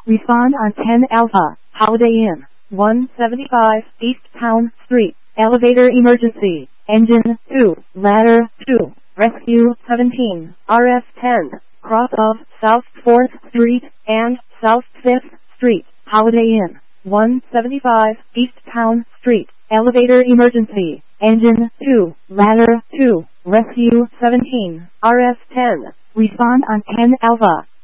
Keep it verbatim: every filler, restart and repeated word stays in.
Respond on ten Alpha, Holiday Inn, one seventy-five East Town Street. Elevator emergency. Engine two. Ladder two. Rescue seventeen. R S ten. Cross of South fourth Street and South fifth Street. Holiday Inn, one seventy-five East Town Street. Elevator emergency. Engine two. Ladder two. Rescue seventeen. R S ten. Respond on ten Alpha.